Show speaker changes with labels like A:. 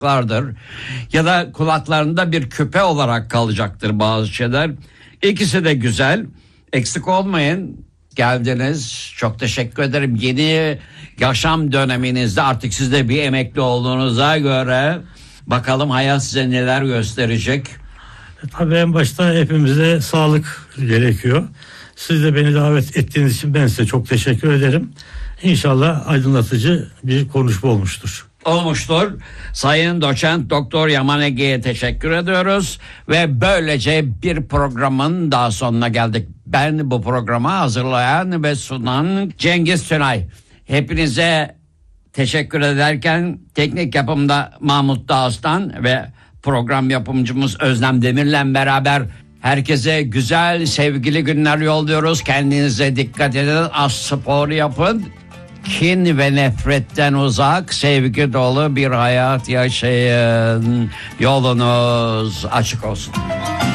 A: vardır ya da kulaklarında bir küpe olarak kalacaktır bazı şeyler. İkisi de güzel. Eksik olmayın. Geldiniz. Çok teşekkür ederim. Yeni yaşam döneminizde artık siz de bir emekli olduğunuza göre bakalım hayat size neler gösterecek.
B: Tabii en başta hepimize sağlık gerekiyor. Siz de beni davet ettiğiniz için ben size çok teşekkür ederim. İnşallah aydınlatıcı bir konuşma olmuştur.
A: Sayın Doçent Doktor Yaman Ege'ye teşekkür ediyoruz ve böylece bir programın daha sonuna geldik. Ben bu programı hazırlayan ve sunan Cengiz Tünay. Hepinize teşekkür ederken teknik yapımda Mahmut Dağıstan ve program yapımcımız Özlem Demir'le beraber herkese güzel, sevgili günler yolluyoruz. Kendinize dikkat edin, az spor yapın. Kin ve nefretten uzak, sevgi dolu bir hayat yaşayın. Yolunuz açık olsun.